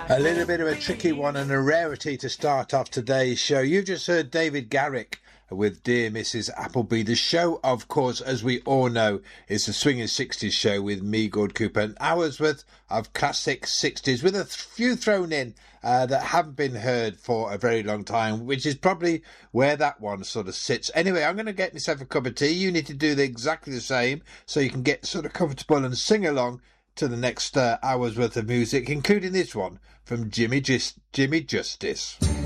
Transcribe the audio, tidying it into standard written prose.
A little bit of a tricky one and a rarity to start off today's show. You just heard David Garrick with Dear Mrs. Appleby. The show, of course, as we all know, is the Swinging 60s show with me, Gord Cooper. An hour's worth of classic 60s with a few thrown in that haven't been heard for a very long time, which is probably where that one sort of sits. Anyway, I'm going to get myself a cup of tea. You need to do exactly the same so you can get sort of comfortable and sing along to the next hour's worth of music, including this one from Jimmy Justice.